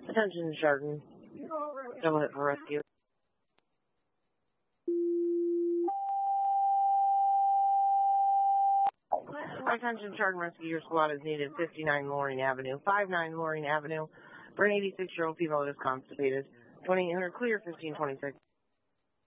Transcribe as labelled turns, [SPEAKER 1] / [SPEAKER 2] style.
[SPEAKER 1] Attention, Chardon. Double hit for rescue. Attention, Chardon Rescue. Your squad is needed. 59 Loring Avenue. 59 Loring Avenue. For an 86-year-old female that is constipated. 2800 clear, 1526.